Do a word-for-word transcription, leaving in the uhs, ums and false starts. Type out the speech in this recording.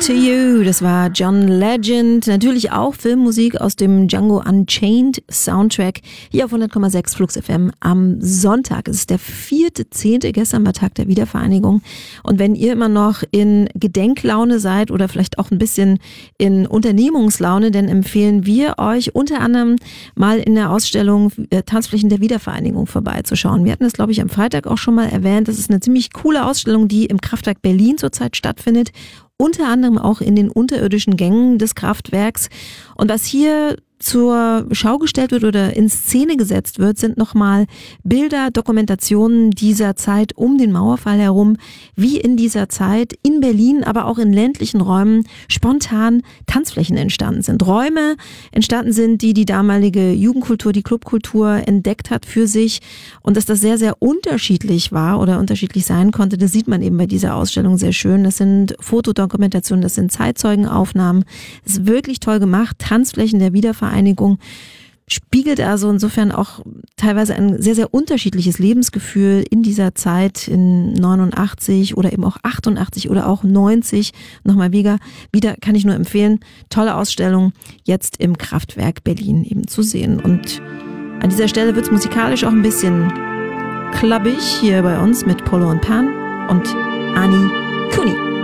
to You, das war John Legend. Natürlich auch Filmmusik aus dem Django Unchained Soundtrack. Hier auf hundert Komma sechs Flux F M am Sonntag. Es ist der vierte Zehnte, gestern war Tag der Wiedervereinigung. Und wenn ihr immer noch in Gedenklaune seid oder vielleicht auch ein bisschen in Unternehmungslaune, dann empfehlen wir euch unter anderem mal in der Ausstellung äh, Tanzflächen der Wiedervereinigung vorbeizuschauen. Wir hatten das, glaube ich, am Freitag auch schon mal erwähnt. Das ist eine ziemlich coole Ausstellung, die im Kraftwerk Berlin zurzeit stattfindet. Unter anderem auch in den unterirdischen Gängen des Kraftwerks. Und was hier zur Schau gestellt wird oder in Szene gesetzt wird, sind nochmal Bilder, Dokumentationen dieser Zeit um den Mauerfall herum, wie in dieser Zeit in Berlin, aber auch in ländlichen Räumen spontan Tanzflächen entstanden sind. Räume entstanden sind, die die damalige Jugendkultur, die Clubkultur entdeckt hat für sich, und dass das sehr, sehr unterschiedlich war oder unterschiedlich sein konnte, das sieht man eben bei dieser Ausstellung sehr schön. Das sind Fotodokumentationen, das sind Zeitzeugenaufnahmen. Das ist wirklich toll gemacht. Tanzflächen der Wiedervereinigung spiegelt also insofern auch teilweise ein sehr, sehr unterschiedliches Lebensgefühl in dieser Zeit in neunundachtzig oder eben auch achtundachtzig oder auch neunzig. Nochmal wieder, wieder kann ich nur empfehlen, tolle Ausstellung jetzt im Kraftwerk Berlin eben zu sehen. Und an dieser Stelle wird es musikalisch auch ein bisschen clubbig hier bei uns mit Polo und Pan und Ani Kuni.